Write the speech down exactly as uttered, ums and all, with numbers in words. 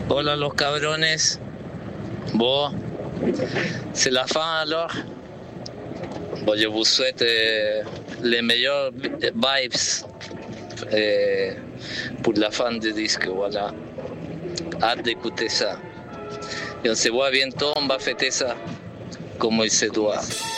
Hola los cabrones. Bon, c'est la fin alors. Bon, je vous souhaite euh, les meilleures vibes euh, pour la fin du disque, voilà. Hâte d'écouter ça. Et on se voit bientôt, on va fêter ça comme il se doit.